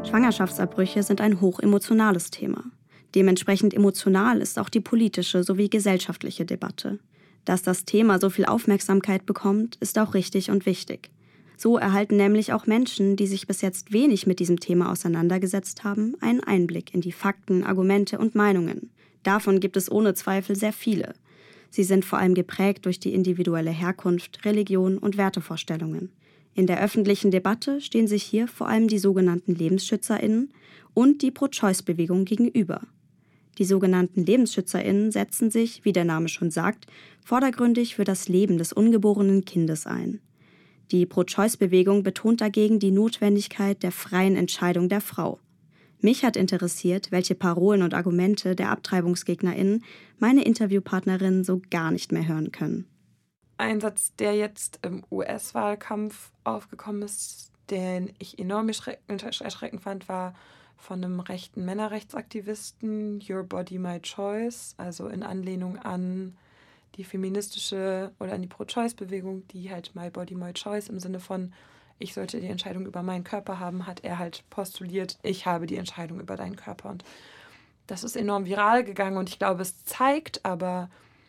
Schwangerschaftsabbrüche sind ein hochemotionales Thema. Dementsprechend emotional ist auch die politische sowie gesellschaftliche Debatte. Dass das Thema so viel Aufmerksamkeit bekommt, ist auch richtig und wichtig. So erhalten nämlich auch Menschen, die sich bis jetzt wenig mit diesem Thema auseinandergesetzt haben, einen Einblick in die Fakten, Argumente und Meinungen. Davon gibt es ohne Zweifel sehr viele. Sie sind vor allem geprägt durch die individuelle Herkunft, Religion und Wertevorstellungen. In der öffentlichen Debatte stehen sich hier vor allem die sogenannten LebensschützerInnen und die Pro-Choice-Bewegung gegenüber. Die sogenannten LebensschützerInnen setzen sich, wie der Name schon sagt, vordergründig für das Leben des ungeborenen Kindes ein. Die Pro-Choice-Bewegung betont dagegen die Notwendigkeit der freien Entscheidung der Frau. Mich hat interessiert, welche Parolen und Argumente der AbtreibungsgegnerInnen meine Interviewpartnerinnen so gar nicht mehr hören können. Ein Satz, der jetzt im US-Wahlkampf aufgekommen ist, den ich enorm erschreckend fand, war von einem rechten Männerrechtsaktivisten, Your Body, My Choice, also in Anlehnung an die feministische oder an die Pro-Choice-Bewegung, die halt My Body, My Choice im Sinne von ich sollte die Entscheidung über meinen Körper haben, hat er halt postuliert, ich habe die Entscheidung über deinen Körper. Und das ist enorm viral gegangen und ich glaube, es zeigt aber,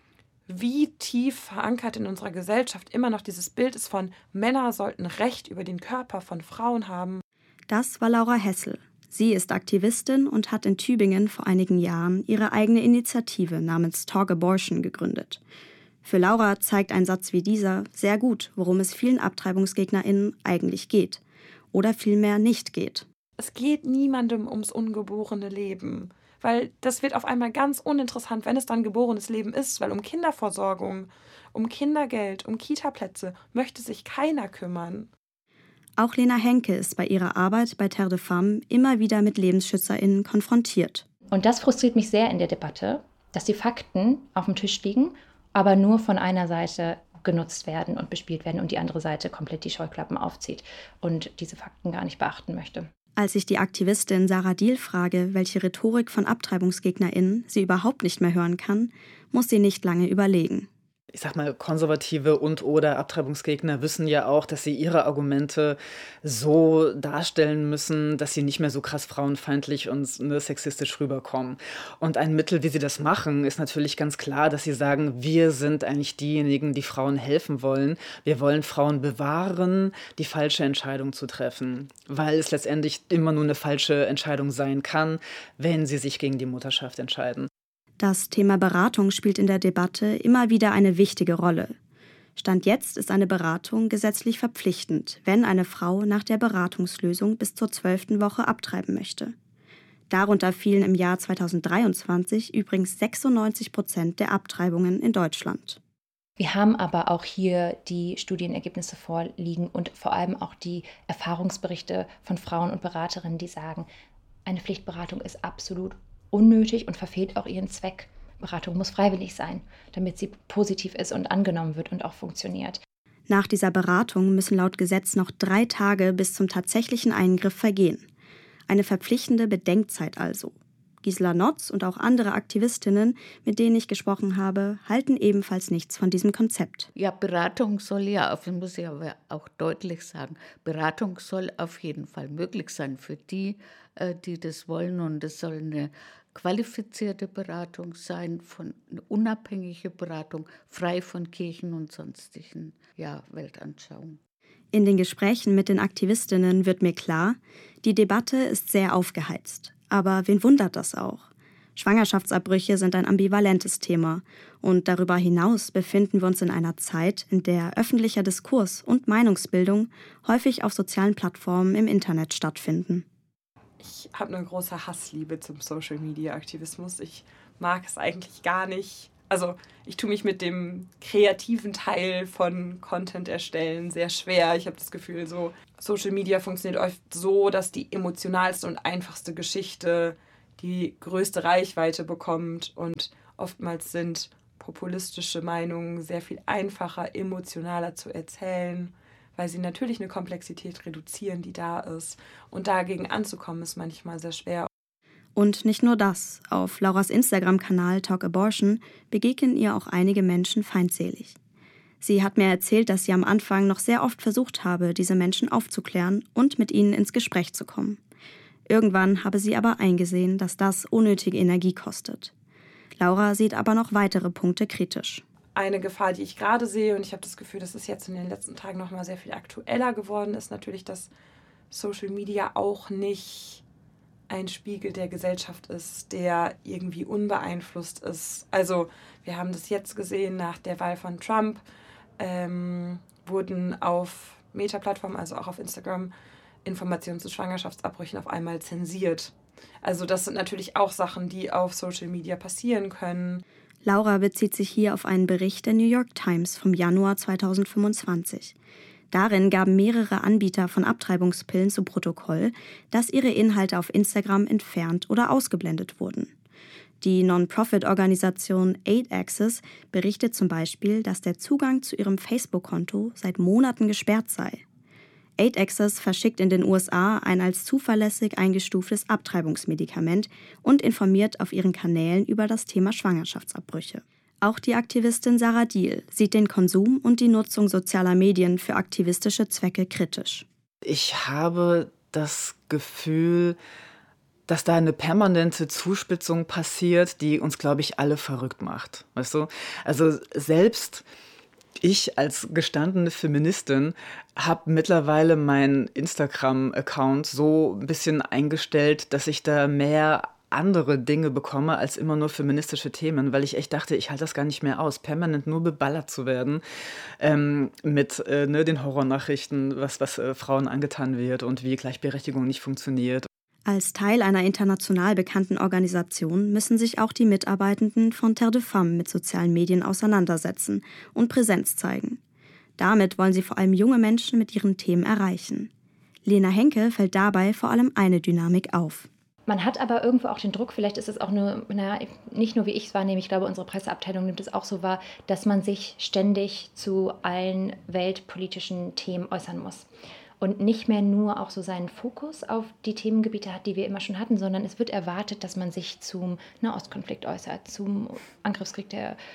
wie tief verankert in unserer Gesellschaft immer noch dieses Bild ist von Männer sollten Recht über den Körper von Frauen haben. Das war Laura Hessel. Sie ist Aktivistin und hat in Tübingen vor einigen Jahren ihre eigene Initiative namens Talk Abortion gegründet. Für Laura zeigt ein Satz wie dieser sehr gut, worum es vielen AbtreibungsgegnerInnen eigentlich geht. Oder vielmehr nicht geht. Es geht niemandem ums ungeborene Leben. Weil das wird auf einmal ganz uninteressant, wenn es dann geborenes Leben ist. Weil um Kinderversorgung, um Kindergeld, um Kitaplätze möchte sich keiner kümmern. Auch Lena Henke ist bei ihrer Arbeit bei Terre de Femme immer wieder mit LebensschützerInnen konfrontiert. Und das frustriert mich sehr in der Debatte, dass die Fakten auf dem Tisch liegen, aber nur von einer Seite genutzt werden und bespielt werden und die andere Seite komplett die Scheuklappen aufzieht und diese Fakten gar nicht beachten möchte. Als ich die Aktivistin Sarah Diehl frage, welche Rhetorik von AbtreibungsgegnerInnen sie überhaupt nicht mehr hören kann, muss sie nicht lange überlegen. Ich sag mal, Konservative und/oder Abtreibungsgegner wissen ja auch, dass sie ihre Argumente so darstellen müssen, dass sie nicht mehr so krass frauenfeindlich und sexistisch rüberkommen. Und ein Mittel, wie sie das machen, ist natürlich ganz klar, dass sie sagen, wir sind eigentlich diejenigen, die Frauen helfen wollen. Wir wollen Frauen bewahren, die falsche Entscheidung zu treffen, weil es letztendlich immer nur eine falsche Entscheidung sein kann, wenn sie sich gegen die Mutterschaft entscheiden. Das Thema Beratung spielt in der Debatte immer wieder eine wichtige Rolle. Stand jetzt ist eine Beratung gesetzlich verpflichtend, wenn eine Frau nach der Beratungslösung bis zur 12. Woche abtreiben möchte. Darunter fielen im Jahr 2023 übrigens 96% der Abtreibungen in Deutschland. Wir haben aber auch hier die Studienergebnisse vorliegen und vor allem auch die Erfahrungsberichte von Frauen und Beraterinnen, die sagen, eine Pflichtberatung ist absolut unnötig und verfehlt auch ihren Zweck. Beratung muss freiwillig sein, damit sie positiv ist und angenommen wird und auch funktioniert. Nach dieser Beratung müssen laut Gesetz noch 3 Tage bis zum tatsächlichen Eingriff vergehen. Eine verpflichtende Bedenkzeit also. Gisela Notz und auch andere Aktivistinnen, mit denen ich gesprochen habe, halten ebenfalls nichts von diesem Konzept. Ja, Beratung soll ja, muss ich aber auch deutlich sagen, Beratung soll auf jeden Fall möglich sein für die, die das wollen. Und es soll eine qualifizierte Beratung sein, eine unabhängige Beratung, frei von Kirchen und sonstigen Weltanschauungen. In den Gesprächen mit den Aktivistinnen wird mir klar, die Debatte ist sehr aufgeheizt. Aber wen wundert das auch? Schwangerschaftsabbrüche sind ein ambivalentes Thema. Und darüber hinaus befinden wir uns in einer Zeit, in der öffentlicher Diskurs und Meinungsbildung häufig auf sozialen Plattformen im Internet stattfinden. Ich habe eine große Hassliebe zum Social-Media-Aktivismus. Ich mag es eigentlich gar nicht. Also ich tue mich mit dem kreativen Teil von Content erstellen sehr schwer. Ich habe das Gefühl, so Social Media funktioniert oft so, dass die emotionalste und einfachste Geschichte die größte Reichweite bekommt. Und oftmals sind populistische Meinungen sehr viel einfacher, emotionaler zu erzählen, weil sie natürlich eine Komplexität reduzieren, die da ist. Und dagegen anzukommen, ist manchmal sehr schwer. Und nicht nur das. Auf Lauras Instagram-Kanal Talk Abortion begegnen ihr auch einige Menschen feindselig. Sie hat mir erzählt, dass sie am Anfang noch sehr oft versucht habe, diese Menschen aufzuklären und mit ihnen ins Gespräch zu kommen. Irgendwann habe sie aber eingesehen, dass das unnötige Energie kostet. Laura sieht aber noch weitere Punkte kritisch. Eine Gefahr, die ich gerade sehe, und ich habe das Gefühl, dass es jetzt in den letzten Tagen noch mal sehr viel aktueller geworden ist, natürlich, dass Social Media auch nicht ein Spiegel der Gesellschaft ist, der irgendwie unbeeinflusst ist. Also wir haben das jetzt gesehen nach der Wahl von Trump, wurden auf Meta-Plattformen, also auch auf Instagram, Informationen zu Schwangerschaftsabbrüchen auf einmal zensiert. Also das sind natürlich auch Sachen, die auf Social Media passieren können. Laura bezieht sich hier auf einen Bericht der New York Times vom Januar 2025. Darin gaben mehrere Anbieter von Abtreibungspillen zu Protokoll, dass ihre Inhalte auf Instagram entfernt oder ausgeblendet wurden. Die Non-Profit-Organisation Aid Access berichtet zum Beispiel, dass der Zugang zu ihrem Facebook-Konto seit Monaten gesperrt sei. Aid Access verschickt in den USA ein als zuverlässig eingestuftes Abtreibungsmedikament und informiert auf ihren Kanälen über das Thema Schwangerschaftsabbrüche. Auch die Aktivistin Sarah Diehl sieht den Konsum und die Nutzung sozialer Medien für aktivistische Zwecke kritisch. Ich habe das Gefühl, dass da eine permanente Zuspitzung passiert, die uns, glaube ich, alle verrückt macht. Weißt du? Also selbst ich als gestandene Feministin habe mittlerweile meinen Instagram-Account so ein bisschen eingestellt, dass ich da mehr andere Dinge bekomme als immer nur feministische Themen, weil ich echt dachte, ich halte das gar nicht mehr aus, permanent nur beballert zu werden mit den Horrornachrichten, was Frauen angetan wird und wie Gleichberechtigung nicht funktioniert. Als Teil einer international bekannten Organisation müssen sich auch die Mitarbeitenden von Terre de Femme mit sozialen Medien auseinandersetzen und Präsenz zeigen. Damit wollen sie vor allem junge Menschen mit ihren Themen erreichen. Lena Henke fällt dabei vor allem eine Dynamik auf. Man hat aber irgendwo auch den Druck, vielleicht ist es auch nur, nicht nur wie ich es wahrnehme, ich glaube, unsere Presseabteilung nimmt es auch so wahr, dass man sich ständig zu allen weltpolitischen Themen äußern muss. Und nicht mehr nur auch so seinen Fokus auf die Themengebiete hat, die wir immer schon hatten, sondern es wird erwartet, dass man sich zum Nahostkonflikt äußert, zum Angriffskrieg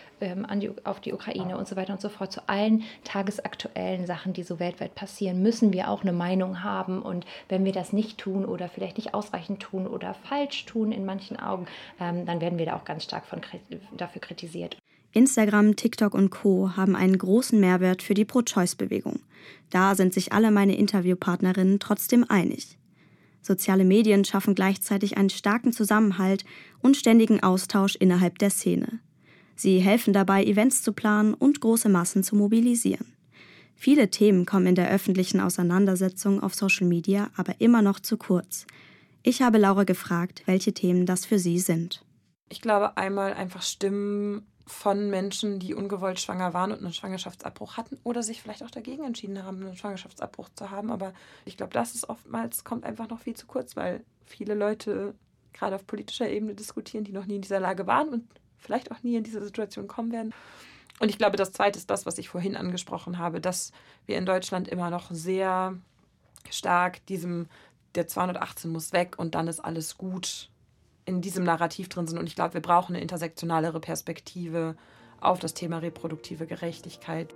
auf die Ukraine und so weiter und so fort. Zu allen tagesaktuellen Sachen, die so weltweit passieren, müssen wir auch eine Meinung haben. Und wenn wir das nicht tun oder vielleicht nicht ausreichend tun oder falsch tun in manchen Augen, dann werden wir da auch ganz stark dafür kritisiert. Instagram, TikTok und Co. haben einen großen Mehrwert für die Pro-Choice-Bewegung. Da sind sich alle meine Interviewpartnerinnen trotzdem einig. Soziale Medien schaffen gleichzeitig einen starken Zusammenhalt und ständigen Austausch innerhalb der Szene. Sie helfen dabei, Events zu planen und große Massen zu mobilisieren. Viele Themen kommen in der öffentlichen Auseinandersetzung auf Social Media aber immer noch zu kurz. Ich habe Laura gefragt, welche Themen das für sie sind. Ich glaube, einmal einfach Stimmen von Menschen, die ungewollt schwanger waren und einen Schwangerschaftsabbruch hatten oder sich vielleicht auch dagegen entschieden haben, einen Schwangerschaftsabbruch zu haben. Aber ich glaube, das ist oftmals, kommt einfach noch viel zu kurz, weil viele Leute gerade auf politischer Ebene diskutieren, die noch nie in dieser Lage waren und vielleicht auch nie in diese Situation kommen werden. Und ich glaube, das Zweite ist das, was ich vorhin angesprochen habe, dass wir in Deutschland immer noch sehr stark der 218 muss weg und dann ist alles gut, in diesem Narrativ drin sind. Und ich glaube, wir brauchen eine intersektionalere Perspektive auf das Thema reproduktive Gerechtigkeit.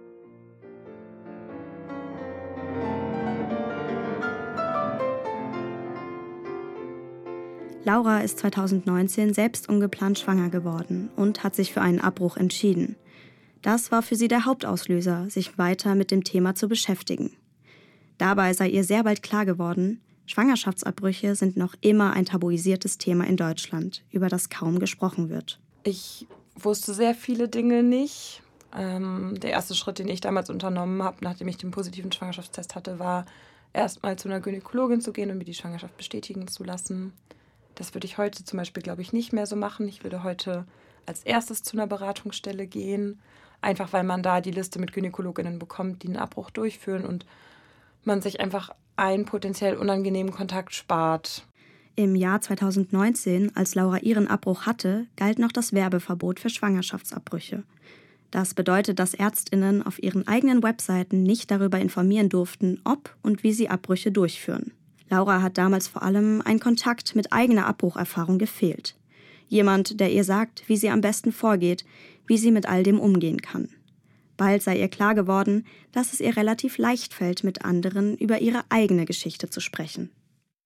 Laura ist 2019 selbst ungeplant schwanger geworden und hat sich für einen Abbruch entschieden. Das war für sie der Hauptauslöser, sich weiter mit dem Thema zu beschäftigen. Dabei sei ihr sehr bald klar geworden, Schwangerschaftsabbrüche sind noch immer ein tabuisiertes Thema in Deutschland, über das kaum gesprochen wird. Ich wusste sehr viele Dinge nicht. Der erste Schritt, den ich damals unternommen habe, nachdem ich den positiven Schwangerschaftstest hatte, war erstmal zu einer Gynäkologin zu gehen und mir die Schwangerschaft bestätigen zu lassen. Das würde ich heute zum Beispiel, glaube ich, nicht mehr so machen. Ich würde heute als erstes zu einer Beratungsstelle gehen, einfach weil man da die Liste mit Gynäkologinnen bekommt, die einen Abbruch durchführen und man sich einfach einen potenziell unangenehmen Kontakt spart. Im Jahr 2019, als Laura ihren Abbruch hatte, galt noch das Werbeverbot für Schwangerschaftsabbrüche. Das bedeutet, dass ÄrztInnen auf ihren eigenen Webseiten nicht darüber informieren durften, ob und wie sie Abbrüche durchführen. Laura hat damals vor allem ein Kontakt mit eigener Abbrucherfahrung gefehlt. Jemand, der ihr sagt, wie sie am besten vorgeht, wie sie mit all dem umgehen kann. Bald sei ihr klar geworden, dass es ihr relativ leicht fällt, mit anderen über ihre eigene Geschichte zu sprechen.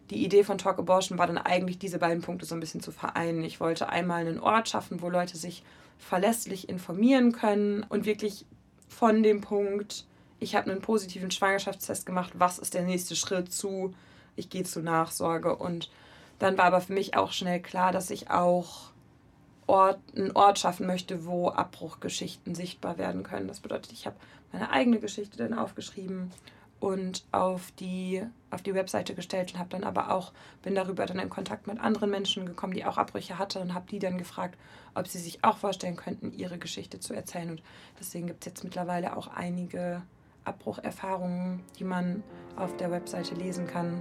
die Idee von Talk Abortion war dann eigentlich, diese beiden Punkte so ein bisschen zu vereinen. Ich wollte einmal einen Ort schaffen, wo Leute sich verlässlich informieren können und wirklich von dem Punkt, ich habe einen positiven Schwangerschaftstest gemacht, was ist der nächste Schritt zu, ich gehe zur Nachsorge. Und dann war aber für mich auch schnell klar, dass ich auch einen Ort schaffen möchte, wo Abbruchgeschichten sichtbar werden können. Das bedeutet, ich habe meine eigene Geschichte dann aufgeschrieben und auf die Webseite gestellt und bin darüber dann in Kontakt mit anderen Menschen gekommen, die auch Abbrüche hatten und habe die dann gefragt, ob sie sich auch vorstellen könnten, ihre Geschichte zu erzählen. Und deswegen gibt es jetzt mittlerweile auch einige Abbrucherfahrungen, die man auf der Webseite lesen kann.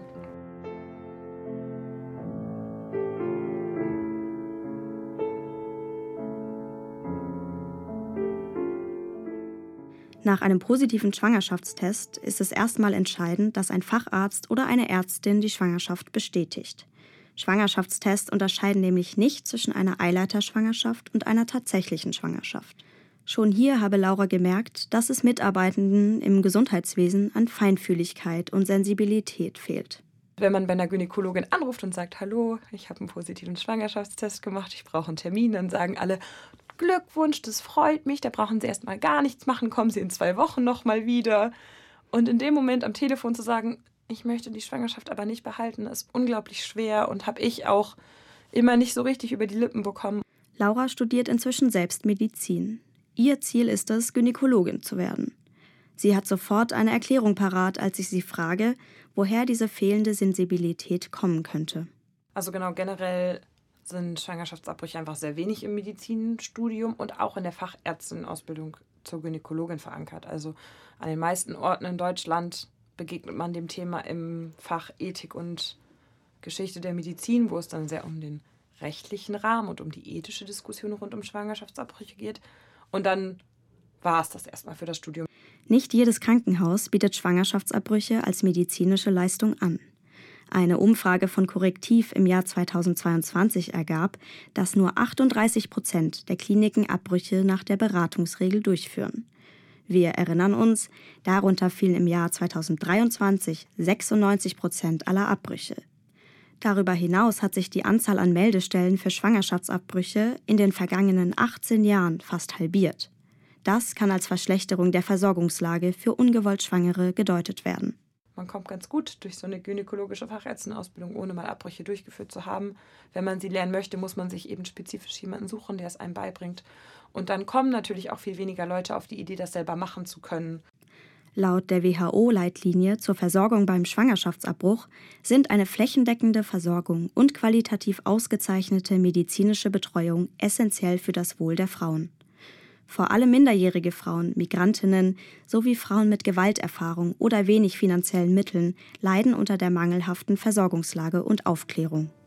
Nach einem positiven Schwangerschaftstest ist es erstmal entscheidend, dass ein Facharzt oder eine Ärztin die Schwangerschaft bestätigt. Schwangerschaftstests unterscheiden nämlich nicht zwischen einer Eileiterschwangerschaft und einer tatsächlichen Schwangerschaft. Schon hier habe Laura gemerkt, dass es Mitarbeitenden im Gesundheitswesen an Feinfühligkeit und Sensibilität fehlt. Wenn man bei einer Gynäkologin anruft und sagt, hallo, ich habe einen positiven Schwangerschaftstest gemacht, ich brauche einen Termin, dann sagen alle, Glückwunsch, das freut mich, da brauchen Sie erstmal gar nichts machen, kommen Sie in 2 Wochen nochmal wieder. Und in dem Moment am Telefon zu sagen, ich möchte die Schwangerschaft aber nicht behalten, ist unglaublich schwer und habe ich auch immer nicht so richtig über die Lippen bekommen. Laura studiert inzwischen selbst Medizin. Ihr Ziel ist es, Gynäkologin zu werden. Sie hat sofort eine Erklärung parat, als ich sie frage, woher diese fehlende Sensibilität kommen könnte. Also genau, generell sind Schwangerschaftsabbrüche einfach sehr wenig im Medizinstudium und auch in der Fachärztinnenausbildung zur Gynäkologin verankert. Also an den meisten Orten in Deutschland begegnet man dem Thema im Fach Ethik und Geschichte der Medizin, wo es dann sehr um den rechtlichen Rahmen und um die ethische Diskussion rund um Schwangerschaftsabbrüche geht. Und dann war es das erstmal für das Studium. Nicht jedes Krankenhaus bietet Schwangerschaftsabbrüche als medizinische Leistung an. Eine Umfrage von Korrektiv im Jahr 2022 ergab, dass nur 38% der Kliniken Abbrüche nach der Beratungsregel durchführen. Wir erinnern uns, darunter fielen im Jahr 2023 96% aller Abbrüche. Darüber hinaus hat sich die Anzahl an Meldestellen für Schwangerschaftsabbrüche in den vergangenen 18 Jahren fast halbiert. Das kann als Verschlechterung der Versorgungslage für ungewollt Schwangere gedeutet werden. Man kommt ganz gut durch so eine gynäkologische Fachärztenausbildung, ohne mal Abbrüche durchgeführt zu haben. Wenn man sie lernen möchte, muss man sich eben spezifisch jemanden suchen, der es einem beibringt. Und dann kommen natürlich auch viel weniger Leute auf die Idee, das selber machen zu können. Laut der WHO-Leitlinie zur Versorgung beim Schwangerschaftsabbruch sind eine flächendeckende Versorgung und qualitativ ausgezeichnete medizinische Betreuung essentiell für das Wohl der Frauen. Vor allem minderjährige Frauen, Migrantinnen sowie Frauen mit Gewalterfahrung oder wenig finanziellen Mitteln leiden unter der mangelhaften Versorgungslage und Aufklärung.